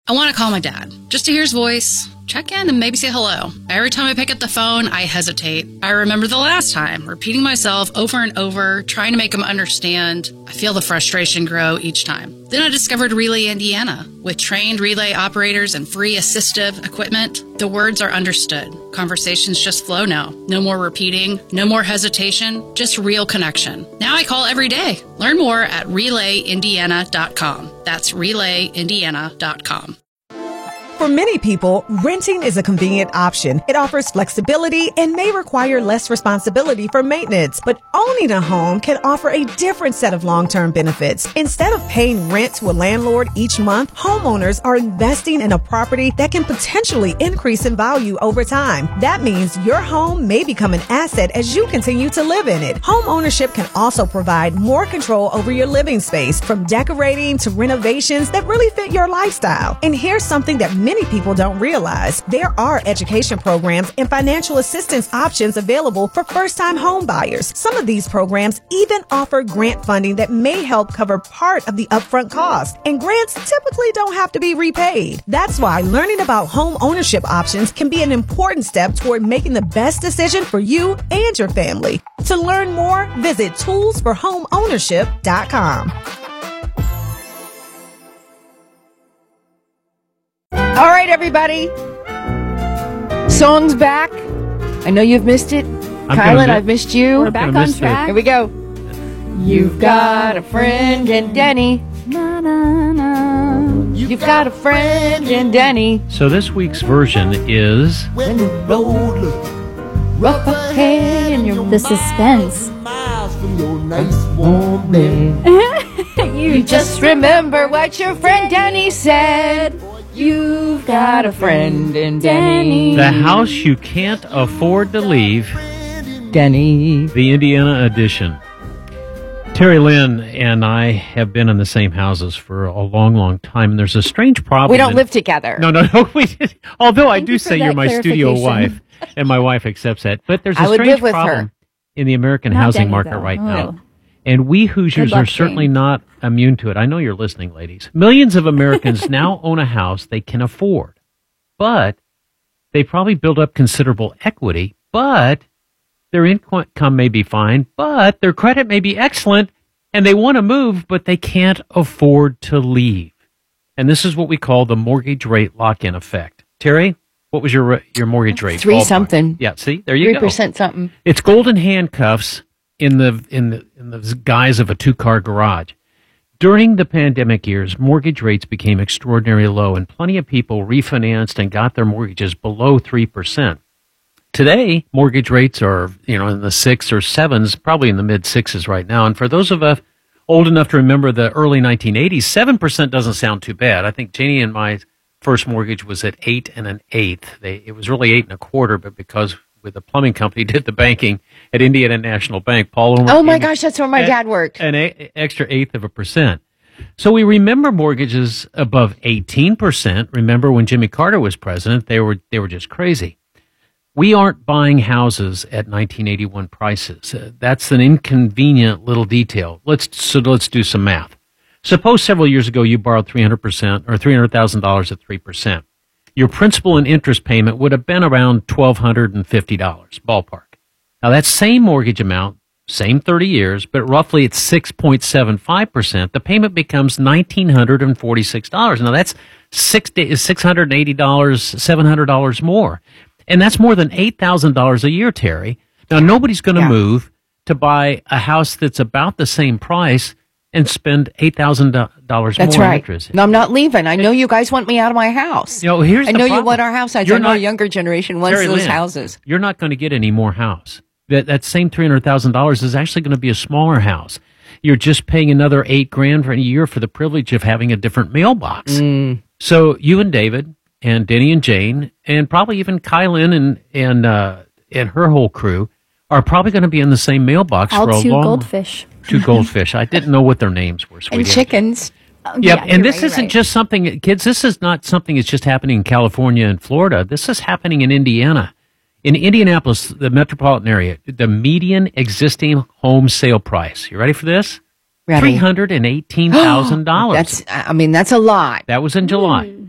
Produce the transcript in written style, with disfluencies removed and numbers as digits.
I want to call my dad just to hear his voice, check in, and maybe say hello. Every time I pick up the phone, I hesitate. I remember the last time, repeating myself over and over, trying to make him understand. I feel the frustration grow each time. Then I discovered Relay Indiana. With trained relay operators and free assistive equipment, the words are understood. Conversations just flow now. No more repeating, no more hesitation, just real connection. Now I call every day. Learn more at RelayIndiana.com. That's RelayIndiana.com. For many people, renting is a convenient option. It offers flexibility and may require less responsibility for maintenance. But owning a home can offer a different set of long-term benefits. Instead of paying rent to a landlord each month, homeowners are investing in a property that can potentially increase in value over time. That means your home may become an asset as you continue to live in it. Home ownership can also provide more control over your living space, from decorating to renovations that really fit your lifestyle. And here's something that many people don't realize. There are education programs and financial assistance options available for first-time home buyers. Some of these programs even offer grant funding that may help cover part of the upfront cost. And grants typically don't have to be repaid. That's why learning about home ownership options can be an important step toward making the best decision for you and your family. To learn more, visit toolsforhomeownership.com. All right, everybody. Song's back. I know you've missed it. Kylan, I've missed you. We're back on track. Here we go. You've got a friend in Denny. Na, na, na. You've got a friend in Denny. So this week's version is... When the road looks rough ahead and you're The suspense. miles from your nice warm bed. You just remember what your friend Denny said. You've got a friend in Denny. The House You Can't Afford to Leave, Denny. the Indiana edition. Terry Lynn and I have been in the same houses for a long, long time, and there's a strange problem. We don't live together. No, we did. Although I do you say for you're that my studio clarification. wife, and my wife accepts that. But there's a I would strange live with problem her. in the American Not housing Denny, market though. right Oh. now. And we Hoosiers Good luck, are certainly Jane. not immune to it. I know you're listening, ladies. Millions of Americans now own a house they can afford, but they probably build up considerable equity, but their income may be fine, but their credit may be excellent, and they want to move, but they can't afford to leave. And this is what we call the mortgage rate lock-in effect. Terry, what was your mortgage rate? 3 Ballpark. something. Yeah, see, there you go. 3% something. It's golden handcuffs in the guise of a 2-car garage. During the pandemic years, mortgage rates became extraordinarily low, and plenty of people refinanced and got their mortgages below 3%. Today, mortgage rates are, in the 6 or 7s, probably in the mid 6s right now. And for those of us old enough to remember the early 1980s, 7% doesn't sound too bad. I think Janie and my first mortgage was at 8 1/8. It was really 8 1/4, but because with the plumbing company did the banking at Indiana National Bank, Paul Ulmer. Oh my gosh, that's where my dad worked. An extra 0.1%. So we remember mortgages above 18%. Remember when Jimmy Carter was president, they were just crazy. We aren't buying houses at 1981 prices. That's an inconvenient little detail. Let's do some math. Suppose several years ago you borrowed 300% or $300,000 at 3%. Your principal and interest payment would have been around $1,250, ballpark. Now that same mortgage amount, same 30 years, but roughly at 6.75%, the payment becomes $1,946. Now that's $680, $700 more. And that's more than $8,000 a year, Terry. Now nobody's going to move to buy a house that's about the same price and spend $8,000 That's more in right. interest. No, I'm not leaving. I know you guys want me out of my house. Here's I the know you problem. want our house. I You're know our not- younger generation wants Terry those Lynn, houses. You're not going to get any more house. That same $300,000 is actually going to be a smaller house. You're just paying another $8,000 for a year for the privilege of having a different mailbox. So you and David and Denny and Jane and probably even Kylan and her whole crew are probably going to be in the same mailbox All for a 2 long goldfish. 2 goldfish. I didn't know what their names were. And sweetie. chickens. Yep, and this you're isn't right. just something, kids, this is not something that's just happening in California and Florida. This is happening in Indiana. In Indianapolis, the metropolitan area, the median existing home sale price, you ready for this? Ready. $318,000. That's a lot. That was in July.